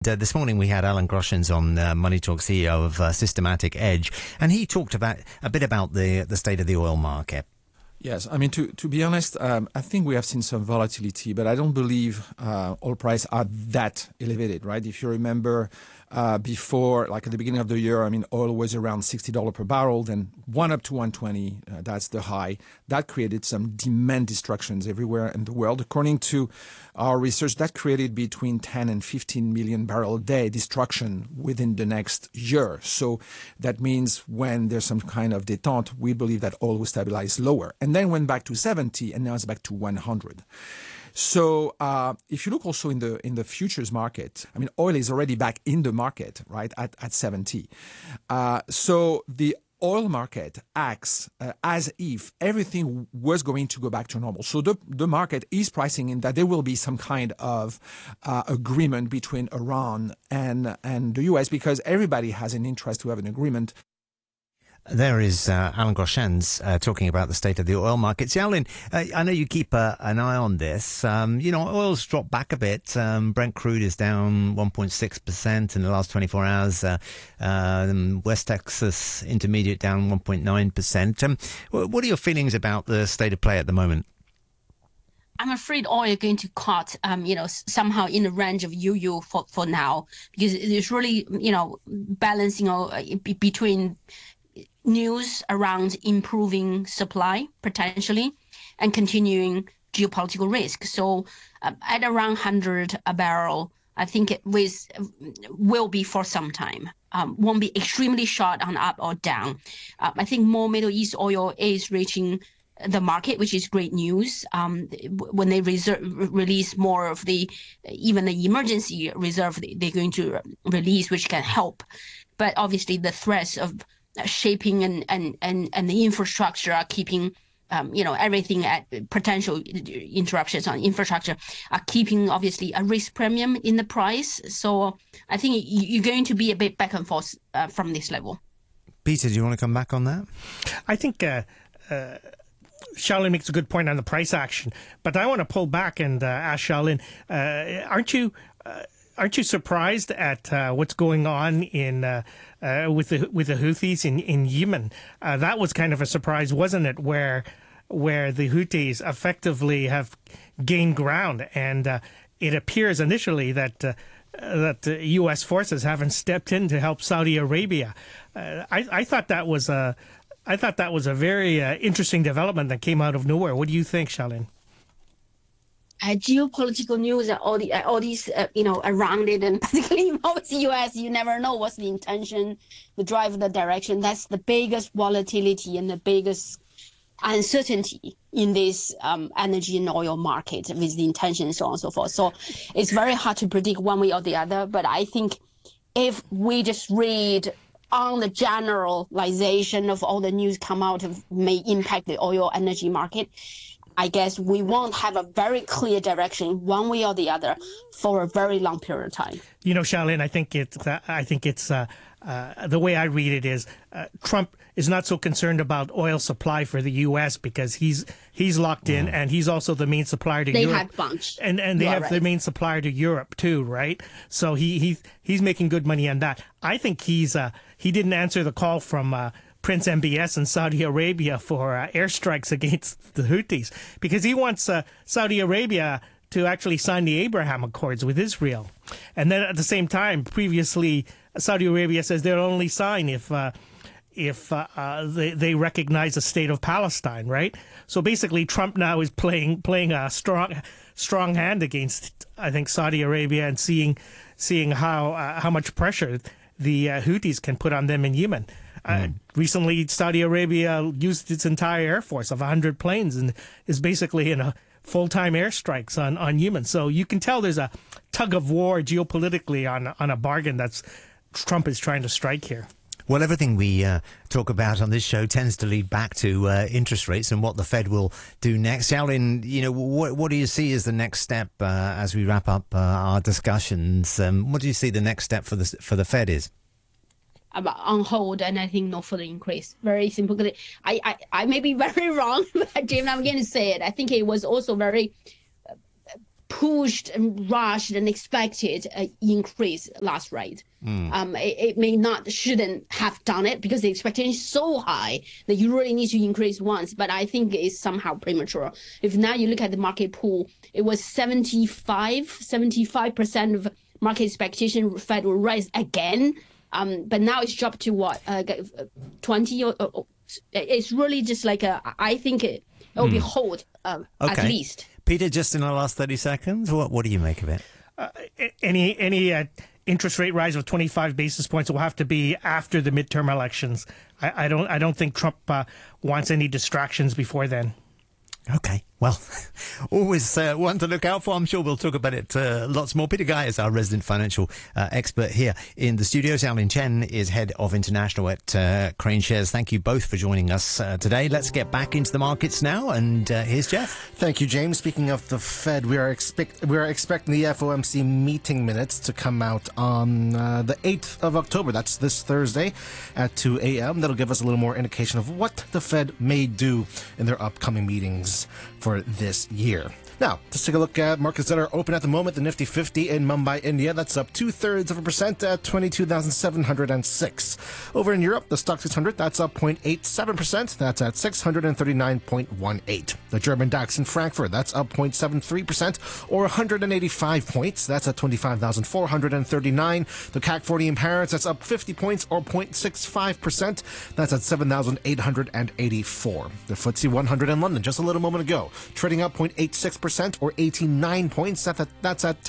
This morning we had Alan Groshans on Money Talk, CEO of Systematic Edge, and he talked about a bit about the state of the oil market. Yes, I mean, to be honest, I think we have seen some volatility, but I don't believe oil prices are that elevated, right? If you remember before, like at the beginning of the year, I mean, oil was around $60 per barrel, then one up to 120, that's the high. That created some demand destructions everywhere in the world. According to our research, that created between 10 and 15 million barrel a day destruction within the next year. So that means when there's some kind of detente, we believe that oil will stabilize lower. And then went back to 70, and now it's back to 100. So if you look also in the futures market, I mean, oil is already back in the market, right, at 70. So the oil market acts as if everything was going to go back to normal. So the market is pricing in that there will be some kind of agreement between Iran and the U.S. because everybody has an interest to have an agreement. There is Alan Groshans talking about the state of the oil markets. Xiaolin, I know you keep an eye on this. Oil's dropped back a bit. Brent crude is down 1.6% in the last 24 hours. West Texas Intermediate down 1.9%. What are your feelings about the state of play at the moment? I'm afraid oil is going to cut, somehow in the range of yo-yo for now, because it's really, balancing between news around improving supply potentially and continuing geopolitical risk. So at around 100 a barrel, I think it will be for some time. Won't be extremely short on up or down. I think more Middle East oil is reaching the market, which is great news. When they release more of even the emergency reserve, they're going to release, which can help. But obviously the threats of shaping and the infrastructure are keeping everything at potential interruptions on infrastructure are keeping obviously a risk premium in the price. So I think you're going to be a bit back and forth from this level. Peter, do you want to come back on that? I think Xiaolin makes a good point on the price action, but I want to pull back and ask Xiaolin, aren't you surprised at what's going on in with the Houthis in Yemen? That was kind of a surprise, wasn't it? Where the Houthis effectively have gained ground, and it appears initially that U.S. forces haven't stepped in to help Saudi Arabia. I thought that was a very interesting development that came out of nowhere. What do you think, Xiaolin? Geopolitical news and all these around it, and particularly involves the U.S. You never know what's the intention, the drive, the direction. That's the biggest volatility and the biggest uncertainty in this energy and oil market with the intention and so on and so forth. So it's very hard to predict one way or the other. But I think if we just read on the generalization of all the news come out of may impact the oil energy market, I guess we won't have a very clear direction one way or the other for a very long period of time. Xiaolin, I think it's the way I read it is Trump is not so concerned about oil supply for the U.S. because he's locked in, and he's also the main supplier to Europe. They have bunch, and they have the main supplier to Europe too, right? So he's making good money on that. I think he didn't answer the call from Prince MBS in Saudi Arabia for airstrikes against the Houthis because he wants Saudi Arabia to actually sign the Abraham Accords with Israel. And then at the same time, previously, Saudi Arabia says they'll only sign if they recognize the state of Palestine, right? So basically, Trump now is playing a strong hand against, I think, Saudi Arabia and seeing how much pressure the Houthis can put on them in Yemen. Recently, Saudi Arabia used its entire air force of 100 planes and is basically in a full-time airstrikes on Yemen. So you can tell there's a tug of war geopolitically on a bargain that's Trump is trying to strike here. Well, everything we talk about on this show tends to lead back to interest rates and what the Fed will do next. Xiaolin, what do you see as the next step as we wrap up our discussions? What do you see the next step for the Fed is? On hold, and I think no further increase. Very simple. I may be very wrong, but James, I'm going to say it. I think it was also very pushed and rushed and expected increase last rate. It may not, shouldn't have done it because the expectation is so high that you really need to increase once. But I think it's somehow premature. If now you look at the market pool, it was 75% of market expectation Fed will raise again. But now it's dropped to what, 20 or it's really just like I think it will be hold at least. Peter, just in the last 30 seconds, what do you make of it? Any interest rate rise of 25 basis points will have to be after the midterm elections. I don't think Trump wants any distractions before then. Okay, well, always one to look out for. I'm sure we'll talk about it lots more. Peter Guy is our resident financial expert here in the studio. Xiaolin Chen is head of international at Crane Shares. Thank you both for joining us today. Let's get back into the markets now, and here's Jeff. Thank you, James. Speaking of the Fed, we are expecting the FOMC meeting minutes to come out on the 8th of October. That's this Thursday at 2 a.m. That'll give us a little more indication of what the Fed may do in their upcoming meetings for this year. Now, let's take a look at markets that are open at the moment. The Nifty 50 in Mumbai, India, that's up 0.2% at 22,706. Over in Europe, the Stock 600, that's up 0.87%. That's at 639.18. The German DAX in Frankfurt, that's up 0.73% or 185 points. That's at 25,439. The CAC 40 in Paris, that's up 50 points or 0.65%. That's at 7,884. The FTSE 100 in London, just a little moment ago, trading up 0.86%. Or 89 points. That's at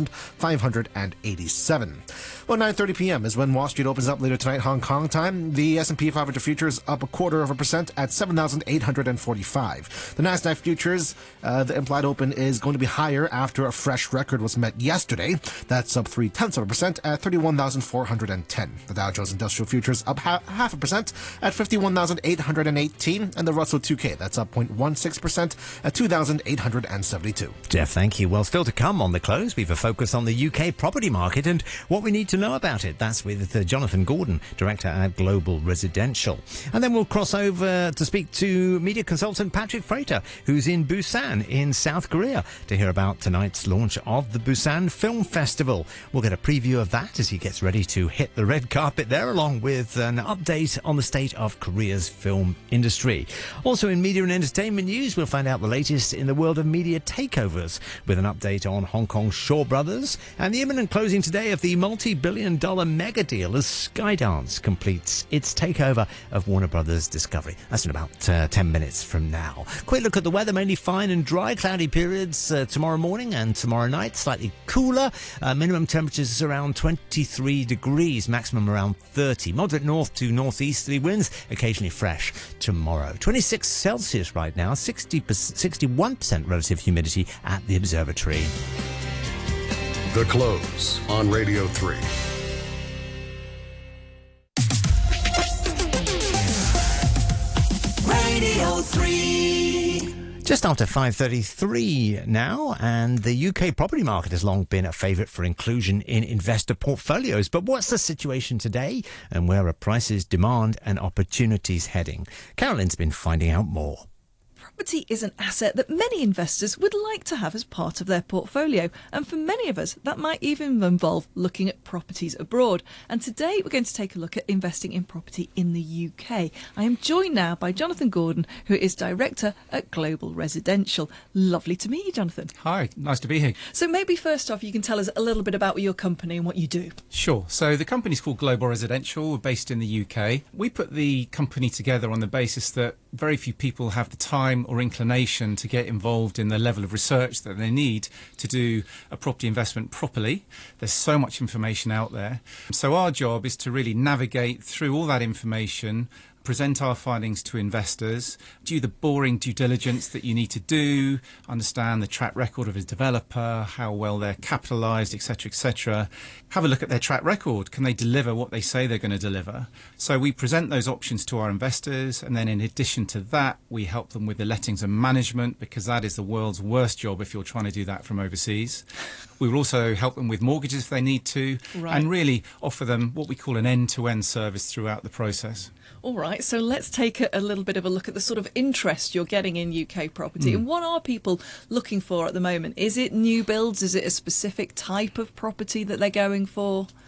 10,587. Well, 9:30 p.m. is when Wall Street opens up later tonight, Hong Kong time. The S&P 500 futures up 0.25% at 7,845. The Nasdaq futures, the implied open is going to be higher after a fresh record was met yesterday. That's up 0.3% at 31,410. The Dow Jones Industrial Futures up 0.5% at 51,818, and the Russell 2K, that's up 0.16% at 2,872. Jeff, thank you. Well, still to come on The Close, we have a focus on the UK property market and what we need to know about it. That's with Jonathan Gordon, Director at Global Residential. And then we'll cross over to speak to media consultant Patrick Frater, who's in Busan in South Korea, to hear about tonight's launch of the Busan Film Festival. We'll get a preview of that as he gets ready to hit the red carpet there, along with an update on the state of Korea's film industry. Also in media and entertainment news, we'll find out the latest in the world of media takeovers, with an update on Hong Kong's Shaw Brothers and the imminent closing today of the multi-billion-dollar mega deal as Skydance completes its takeover of Warner Brothers Discovery. That's in about 10 minutes from now. Quick look at the weather, mainly fine and dry, cloudy periods tomorrow morning and tomorrow night, slightly cooler. Minimum temperatures around 23 degrees, maximum around 30. Moderate north to northeasterly winds, occasionally fresh tomorrow. 26 Celsius right now, 61% relative humidity at the observatory. The Close on Radio 3. Radio 3. Just after 5:33 now, and the UK property market has long been a favourite for inclusion in investor portfolios. But what's the situation today, and where are prices, demand and opportunities heading? Carolyn's been finding out more. Property is an asset that many investors would like to have as part of their portfolio, and for many of us that might even involve looking at properties abroad. And today we're going to take a look at investing in property in the UK. I am joined now by Jonathan Gordon, who is Director at Global Residential. Lovely to meet you, Jonathan. Hi, nice to be here. So maybe first off you can tell us a little bit about your company and what you do. Sure. So the company's called Global Residential. We're based in the UK. We put the company together on the basis that very few people have the time or inclination to get involved in the level of research that they need to do a property investment properly. There's so much information out there. So our job is to really navigate through all that information, present our findings to investors, do the boring due diligence that you need to do, understand the track record of a developer, how well they're capitalised, etc., have a look at their track record. Can they deliver what they say they're going to deliver? So we present those options to our investors, and then in addition to that, we help them with the lettings and management, because that is the world's worst job if you're trying to do that from overseas. We will also help them with mortgages if they need to, and really offer them what we call an end-to-end service throughout the process. All right. right, so let's take a little bit of a look at the sort of interest you're getting in UK property. And what are people looking for at the moment? Is it new builds? Is it a specific type of property that they're going for?